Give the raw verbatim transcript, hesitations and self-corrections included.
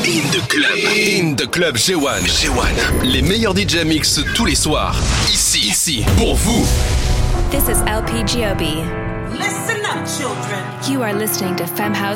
In the club. In the club G un. G un. Les meilleurs D J mix tous les soirs. Ici, ici, pour vous. This is L P G O B. Listen up, children. You are listening to Femhouse